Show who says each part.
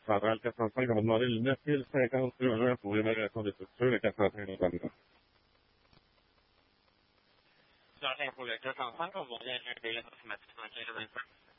Speaker 1: sarà il cazzo fai con il mio film sai che non è pure una condizione che sta facendo
Speaker 2: No, è pure il cazzo fai con il mio film